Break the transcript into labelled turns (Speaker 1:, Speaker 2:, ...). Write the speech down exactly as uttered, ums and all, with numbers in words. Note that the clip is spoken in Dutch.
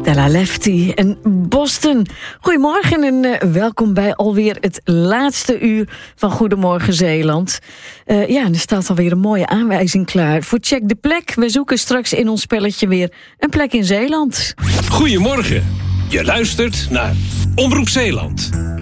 Speaker 1: Stella Lefty en Boston. Goedemorgen en uh, welkom bij alweer het laatste uur van Goedemorgen Zeeland. Uh, ja, er staat alweer een mooie aanwijzing klaar voor Check de Plek. We zoeken straks in ons spelletje weer een plek in Zeeland.
Speaker 2: Goedemorgen, je luistert naar Omroep Zeeland.